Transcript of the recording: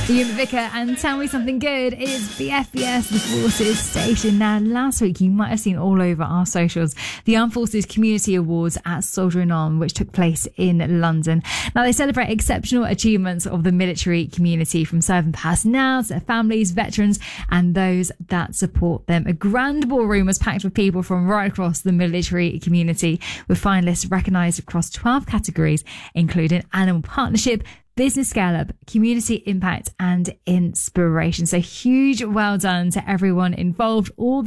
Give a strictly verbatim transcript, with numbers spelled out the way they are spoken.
Ian Vicker and Tell Me Something Good is the F B S, the Forces station. Now, last week you might have seen all over our socials the Armed Forces Community Awards at Soldiering On, which took place in London. Now, they celebrate exceptional achievements of the military community, from serving personnel to their families, veterans, and those that support them. A grand ballroom was packed with people from right across the military community, with finalists recognised across twelve categories, including animal partnership, business scale-up, community impact and inspiration. So huge well done to everyone involved, all the